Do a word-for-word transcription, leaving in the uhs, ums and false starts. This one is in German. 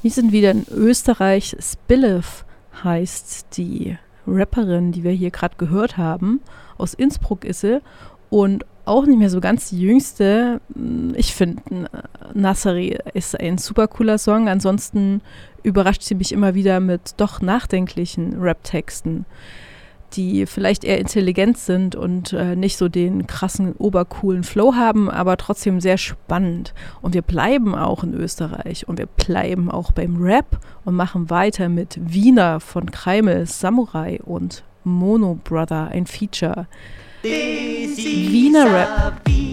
Wir sind wieder in Österreich. Spillev heißt die Rapperin, die wir hier gerade gehört haben. Aus Innsbruck ist sie. Und auch nicht mehr so ganz die jüngste. Ich finde, Nasseri ist ein super cooler Song. Ansonsten überrascht sie mich immer wieder mit doch nachdenklichen Rap-Texten, die vielleicht eher intelligent sind und äh, nicht so den krassen, obercoolen Flow haben, aber trotzdem sehr spannend. Und wir bleiben auch in Österreich und wir bleiben auch beim Rap und machen weiter mit Wiener von Kreimel, Samurai und Mono Brother, ein Feature. Wiener Rap.